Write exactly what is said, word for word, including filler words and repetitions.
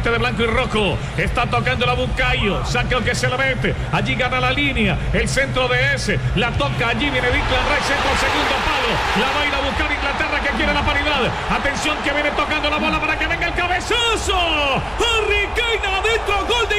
viste de blanco y rojo. Está tocando la Bucayo. Saca el que se la mete. Allí gana la línea. El centro de ese. La toca. Allí viene Declan Rice. Centro al segundo palo. La va a ir a buscar Inglaterra que quiere la paridad. Atención que viene tocando la bola para que venga el cabezazo. Harry Kane adentro. Gol de